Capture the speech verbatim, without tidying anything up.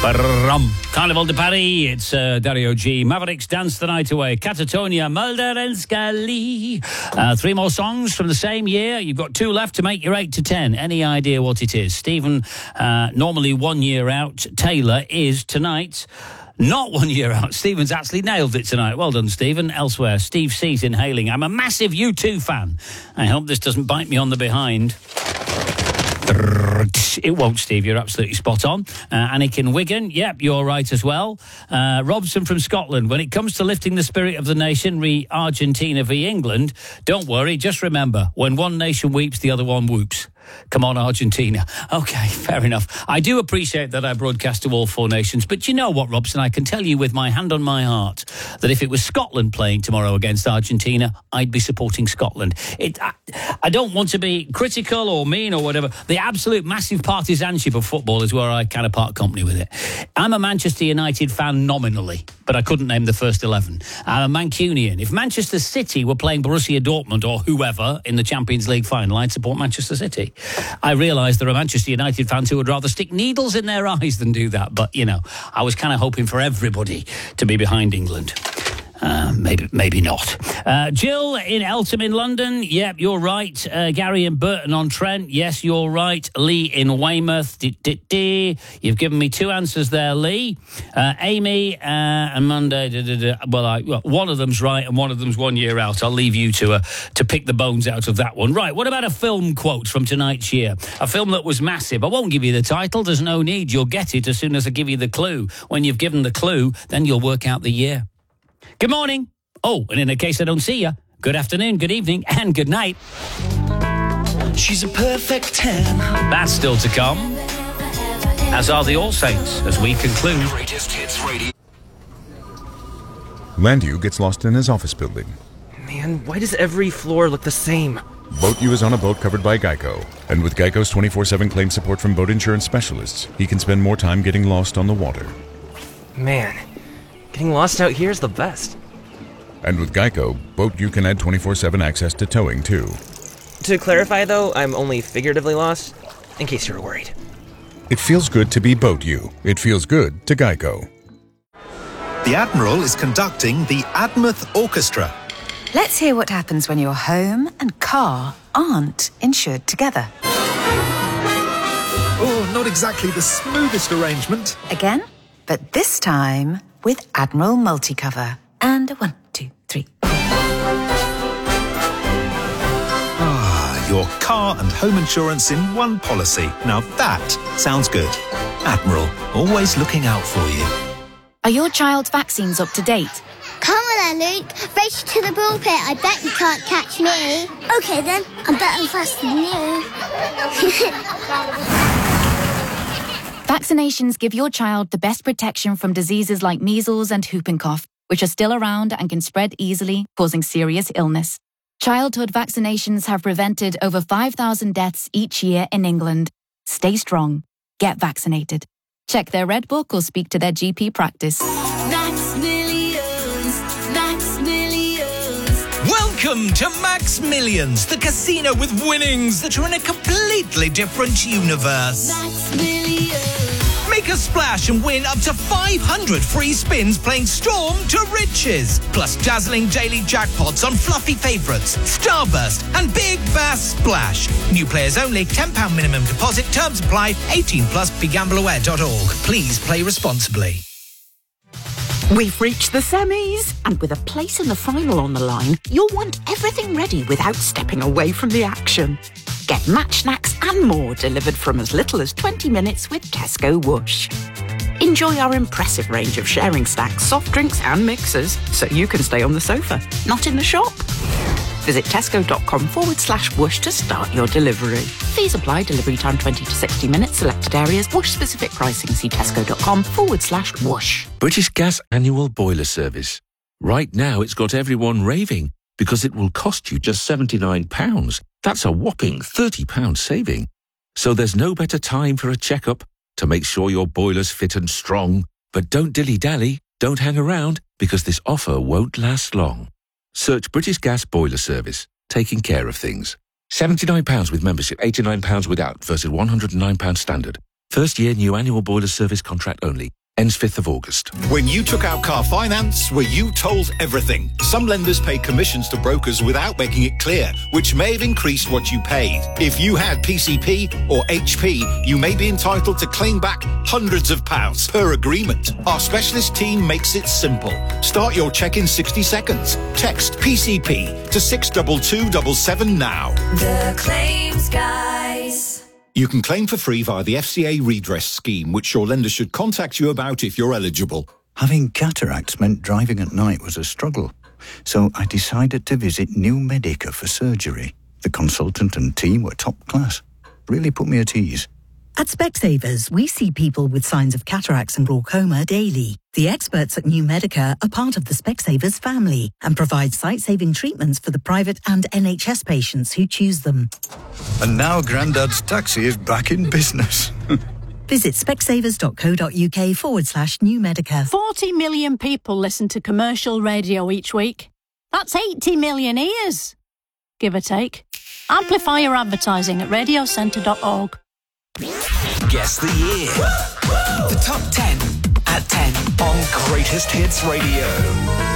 Rum. Carnival de Paris, it's uh, Dario G. Mavericks Dance the Night Away. Catatonia, Mulder and Scully. Uh, three more songs from the same year. You've got two left to make your eight to ten. Any idea what it is? Stephen, uh, normally one year out. Taylor is tonight not one year out. Stephen's actually nailed it tonight. Well done, Stephen. Elsewhere, Steve C's in Hailing. I'm a massive U two fan. I hope this doesn't bite me on the behind. It won't, Steve. You're absolutely spot on. Uh, Annick in Wigan. Yep, you're right as well. Uh, Robson from Scotland. When it comes to lifting the spirit of the nation, re Argentina v England, don't worry. Just remember, when one nation weeps, the other one whoops. Come on, Argentina. Okay, fair enough. I do appreciate that I broadcast to all four nations, but you know what, Robson? I can tell you with my hand on my heart that if it was Scotland playing tomorrow against Argentina, I'd be supporting Scotland. It, I, I don't want to be critical or mean or whatever. The absolute massive partisanship of football is where I kind of part company with it. I'm a Manchester United fan nominally, but I couldn't name the first eleven. I'm a Mancunian. If Manchester City were playing Borussia Dortmund or whoever in the Champions League final, I'd support Manchester City. I realise there are Manchester United fans who would rather stick needles in their eyes than do that. But, you know, I was kind of hoping for everybody to be behind England. Uh, maybe maybe not. Uh, Jill in Eltham in London. Yep, you're right. Uh, Gary in Burton on Trent. Yes, you're right. Lee in Weymouth. D- d- d- You've given me two answers there, Lee. Uh, Amy uh, and Monday. D- d- d- well, I, well, one of them's right and one of them's one year out. I'll leave you to uh, to pick the bones out of that one. Right, what about a film quote from tonight's year? A film that was massive. I won't give you the title. There's no need. You'll get it as soon as I give you the clue. When you've given the clue, then you'll work out the year. Good morning. Oh, and in a case I don't see you, good afternoon, good evening, and good night. She's a perfect ten. That's still to come, as are the All Saints, as we conclude. Greatest hits radio. Landew gets lost in his office building. Man, why does every floor look the same? BoatU is on a boat covered by Geico, and with Geico's twenty-four seven claim support from boat insurance specialists, he can spend more time getting lost on the water. Man, getting lost out here is the best. And with Geico, BoatU can add twenty-four seven access to towing, too. To clarify, though, I'm only figuratively lost, in case you were worried. It feels good to be BoatU. It feels good to Geico. The Admiral is conducting the Admouth Orchestra. Let's hear what happens when your home and car aren't insured together. Oh, not exactly the smoothest arrangement. Again, but this time with Admiral Multicover. And a one, two, three. Ah, your car and home insurance in one policy. Now that sounds good. Admiral, always looking out for you. Are your child's vaccines up to date? Come on then, Luke. Race to the ball pit. I bet you can't catch me. Okay then, I'm better and faster than you. Vaccinations give your child the best protection from diseases like measles and whooping cough, which are still around and can spread easily, causing serious illness. Childhood vaccinations have prevented over five thousand deaths each year in England. Stay strong. Get vaccinated. Check their Red Book or speak to their G P practice. Max Millions, Max Millions. Welcome to Max Millions, the casino with winnings that are in a completely different universe. Max Millions. Make a splash and win up to five hundred free spins playing Storm to Riches. Plus dazzling daily jackpots on fluffy favourites, Starburst and Big Bass Splash. New players only, ten pounds minimum deposit, terms apply, eighteen plus, be gamble aware dot org. Please play responsibly. We've reached the semis, and with a place in the final on the line, you'll want everything ready without stepping away from the action. Get match snacks and more delivered from as little as twenty minutes with Tesco Whoosh. Enjoy our impressive range of sharing snacks, soft drinks and mixers, so you can stay on the sofa, not in the shop. Visit tesco.com forward slash whoosh to start your delivery. Fees apply, delivery time twenty to sixty minutes, selected areas, Whoosh specific pricing, see tesco.com forward slash whoosh. British Gas annual boiler service. Right now it's got everyone raving because it will cost you just seventy-nine pounds. That's a whopping thirty pounds saving. So there's no better time for a checkup to make sure your boiler's fit and strong. But don't dilly-dally, don't hang around, because this offer won't last long. Search British Gas Boiler Service, taking care of things. seventy-nine pounds with membership, eighty-nine pounds without versus one hundred and nine pounds standard. First year new annual boiler service contract only. Ends fifth of August. When you took out car finance, were you told everything? Some lenders pay commissions to brokers without making it clear, which may have increased what you paid. If you had P C P or H P, you may be entitled to claim back hundreds of pounds per agreement. Our specialist team makes it simple. Start your check in sixty seconds. Text P C P to six two two seven seven now. The Claims Guys. You can claim for free via the F C A redress scheme, which your lender should contact you about if you're eligible. Having cataracts meant driving at night was a struggle, so I decided to visit New Medica for surgery. The consultant and team were top class. Really put me at ease. At Specsavers, we see people with signs of cataracts and glaucoma daily. The experts at New Medica are part of the Specsavers family and provide sight-saving treatments for the private and N H S patients who choose them. And now Grandad's taxi is back in business. Visit specsavers.co.uk forward slash New Medica. forty million people listen to commercial radio each week. That's eighty million ears, give or take. Amplify your advertising at radio centre dot org. Guess the year. The top ten at ten on Greatest Hits Radio.